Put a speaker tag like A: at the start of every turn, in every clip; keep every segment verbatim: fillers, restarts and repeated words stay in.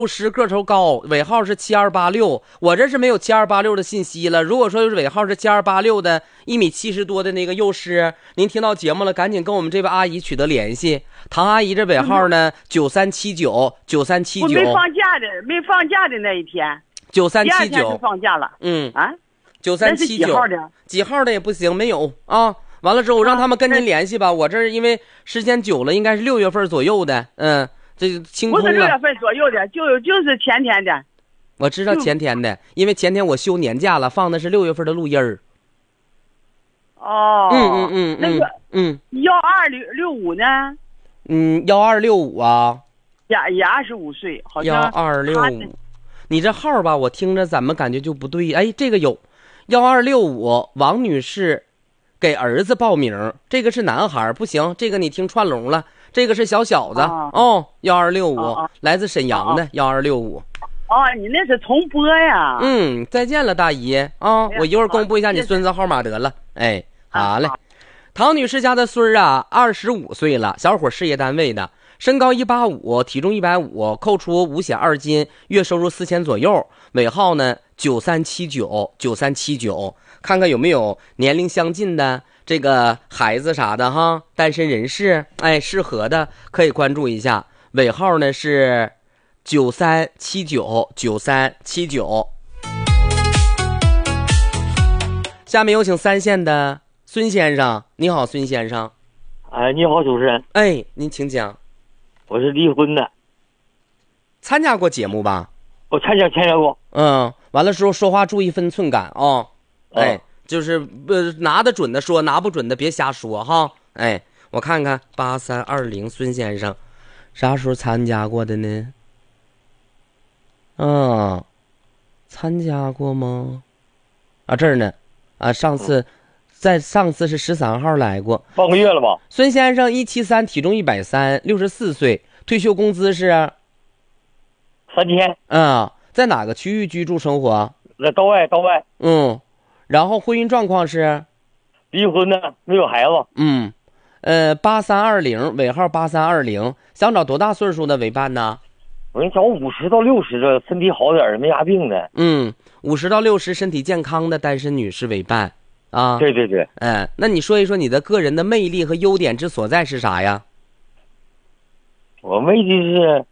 A: 六十，个头高，尾号是七二八六。我这是没有七二八六的信息了。如果说尾号是七二八六的，一米七十多的那个幼师，您听到节目了，赶紧跟我们这位阿姨取得联系。唐阿姨这尾号呢，九三七九九三七九。
B: 我没放假的，没放假的那一天。
A: 九三七九。
B: 第二天就放假了。
A: 嗯
B: 啊，
A: 九三七九。
B: 几号的？
A: 几号的也不行，没有啊。完了之后，我让他们跟您联系吧。我这儿因为时间久了，应该是六月份左右的，嗯。这个清空了，
B: 不是六月份左右的，就就是前天的。
A: 我知道前天的，因为前天我休年假了，放的是六月份的录音儿。
B: 哦，
A: 嗯嗯嗯，
B: 那个
A: 嗯，
B: 幺二六六五呢？
A: 嗯，幺二六五啊，
B: 也也二十五岁，好像。
A: 幺二六五，你这号吧，我听着怎么感觉就不对？哎，这个有，幺二六五，王女士，给儿子报名，这个是男孩，不行，这个你听串笼了。这个是小小子哦，幺二六五，来自沈阳的幺二六五。
B: 哦，你那是重播呀？
A: 嗯，再见了，大姨啊！我一会儿公布一下你孙子号码得了。哎，好嘞。唐女士家的孙儿啊，二十五岁了，小伙事业单位的，身高一八五，体重一百五，扣除五险二金，月收入四千左右。尾号呢九三七九九三七九，看看有没有年龄相近的。这个孩子啥的哈，单身人士，哎，适合的可以关注一下。尾号呢是九三七九九三七九。下面有请三线的孙先生，你好，孙先生。
C: 哎，你好，主持人。
A: 哎，您请讲。
C: 我是离婚的。
A: 参加过节目吧？
C: 我参加参加过。
A: 嗯，完了时候说话注意分寸感啊、哦。哎。哦，就是呃拿得准的说，拿不准的别瞎说哈。哎，我看看八三二零孙先生，啥时候参加过的呢？嗯，参加过吗？啊，这儿呢，啊，上次，在上次是十三号来过，
C: 半个月了吧？
A: 孙先生一七三，体重一百三，六十四岁，退休工资是
C: 三千。
A: 嗯，在哪个区域居住生活？
C: 在道外，道外。
A: 嗯。然后婚姻状况是
C: 离婚的，没有孩子。
A: 嗯，呃，八三二零，尾号八三二零，想找多大岁数的为伴呢？
C: 我跟你找五十到六十的，身体好点的，没啥病的。
A: 嗯，五十到六十身体健康的单身女士为伴啊。
C: 对对对。
A: 嗯、呃，那你说一说你的个人的魅力和优点之所在是啥呀？
C: 我魅力是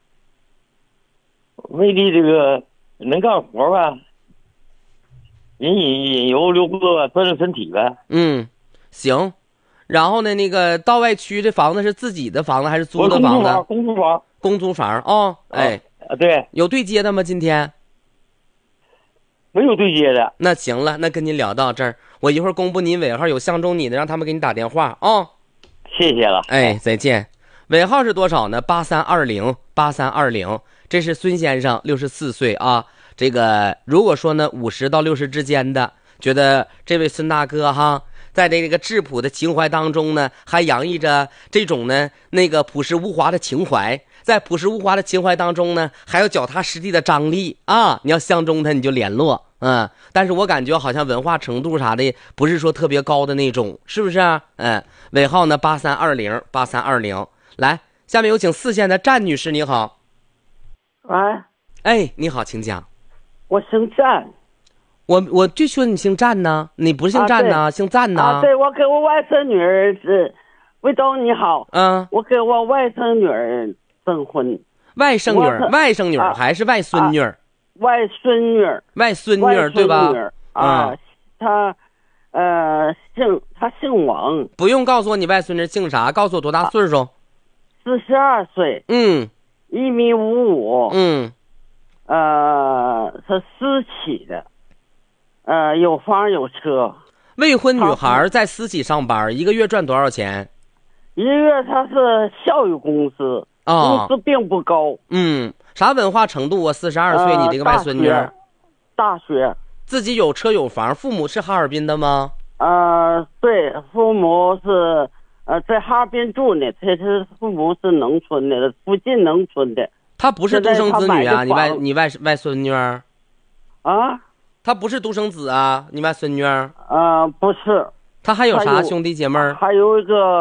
C: 魅力这个能干活吧。引引引油溜哥锻炼身体呗。
A: 嗯，行。然后呢，那个道外区这房子是自己的房子还是租的房子？
C: 公租房。
A: 公租房啊、哦，哎，
C: 啊，对。
A: 有对接的吗？今天
C: 没有对接的。
A: 那行了，那跟您聊到这儿，我一会儿公布您尾号，有相中你的，让他们给你打电话啊、哦。
C: 谢谢了。
A: 哎，再见。尾号是多少呢？八三二零八三二零，这是孙先生，六十四岁啊。这个如果说呢五十到六十之间的，觉得这位孙大哥哈，在这个质朴的情怀当中呢，还洋溢着这种呢那个朴实无华的情怀，在朴实无华的情怀当中呢，还有脚踏实地的张力啊！你要相中他，你就联络，嗯。但是我感觉好像文化程度啥的不是说特别高的那种，是不是啊？嗯，尾号呢八三二零八三二零。来，下面有请四线的战女士，你好。
D: 喂。
A: 哎，你好，请讲。
D: 我姓战。
A: 我我就说你姓战呢，你不姓战呢、啊、姓战呢、
D: 啊、对，我给我外甥女儿是魏东你好。
A: 嗯，
D: 我给我外甥女儿征婚。
A: 外甥女儿外甥女儿、啊、还是外孙女儿、啊、
D: 外孙女儿
A: 外孙女儿对吧？
D: 啊、嗯、她呃姓她姓王。
A: 不用告诉我你外孙女姓啥，告诉我多大岁数。
D: 四十二岁。
A: 嗯，
D: 一米五五。
A: 嗯，
D: 呃是私企的，呃有房有车。
A: 未婚女孩在私企上班，一个月赚多少钱？
D: 一个月她是教育公司，
A: 哦、
D: 工资并不高。
A: 嗯，啥文化程度啊？四十二岁，你这个外孙女、呃、
D: 大学。大学。
A: 自己有车有房，父母是哈尔滨的吗？
D: 呃，对，父母是呃在哈尔滨住呢，这是父母是农村的，附近农村的。
A: 他不是独生子女啊，你外你外外孙女儿
D: 啊？
A: 他不是独生子啊，你外孙女儿？
D: 呃，不是。
A: 他还有啥兄弟姐妹？
D: 还有一个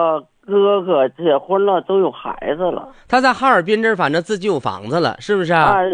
D: 哥哥结婚了，都有孩子了。
A: 他在哈尔滨这儿，反正自己有房子了，是不是啊？
D: 啊，